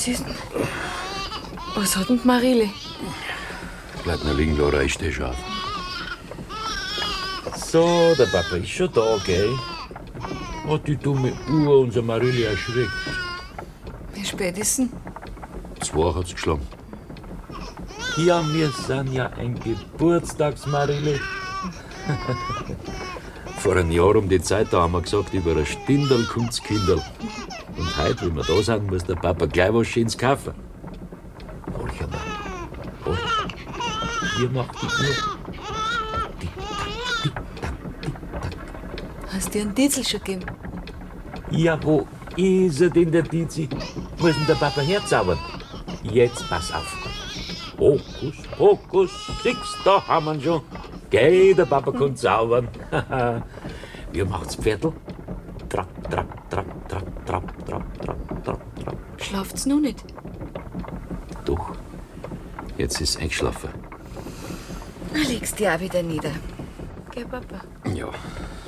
Was ist denn? Was hat denn die Marille? Bleib nur liegen, Laura, ich steh schon auf. So, der Papa ist schon da, gell? Hat die dumme Uhr unser Marille erschreckt. Wie spät ist denn? 2 hat's geschlagen. Ja, wir sind ja ein Geburtstagsmarille. Vor einem Jahr um die Zeit da haben wir gesagt, über ein Stindel kommt's Kinderl. Und heute, wenn wir da sind, muss der Papa gleich was Schönes kaufen. Horch einmal. Horch. Hier macht die Uhr. Hast du dir einen Diesel schon gegeben? Ja, wo ist er denn, der Dizi? Muss denn der Papa herzaubern? Jetzt pass auf. Hokus, Hokus, siehst, da haben wir ihn schon. Geh, der Papa kann zaubern. Wie macht's Pferdl? Trapp, trapp, trapp, trapp, trapp, trapp, trapp, trapp, trapp. Schlaft's noch nicht? Doch. Jetzt ist eingeschlafen. Na, legst dich auch wieder nieder. Gell, Papa? Ja,